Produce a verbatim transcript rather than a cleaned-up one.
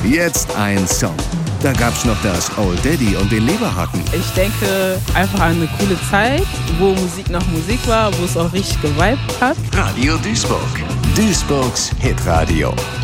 Jetzt ein Song. Da gab's noch das Old Daddy und den Leberhaken. Ich denke einfach an eine coole Zeit, wo Musik noch Musik war, wo es auch richtig geweibt hat. Radio Duisburg. Duisburgs Hitradio.